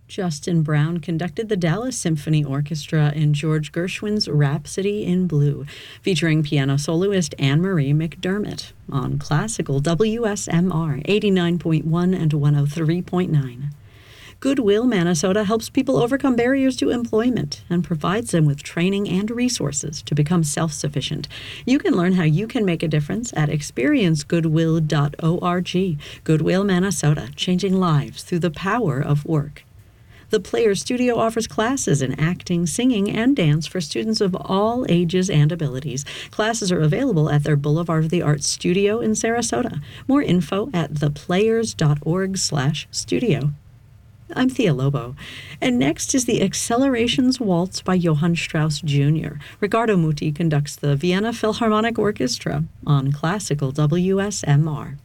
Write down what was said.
Justin Brown conducted the Dallas Symphony Orchestra in George Gershwin's Rhapsody in Blue, featuring piano soloist Anne-Marie McDermott on Classical WSMR 89.1 and 103.9. Goodwill Manitoba helps people overcome barriers to employment and provides them with training and resources to become self-sufficient. You can learn how you can make a difference at experiencegoodwill.org. Goodwill Manitoba, changing lives through the power of work. The Players Studio offers classes in acting, singing, and dance for students of all ages and abilities. Classes are available at their Boulevard of the Arts studio in Sarasota. More info at theplayers.org/studio. I'm Thea Lobo. And next is the Accelerations Waltz by Johann Strauss Jr. Ricardo Muti conducts the Vienna Philharmonic Orchestra on Classical WSMR.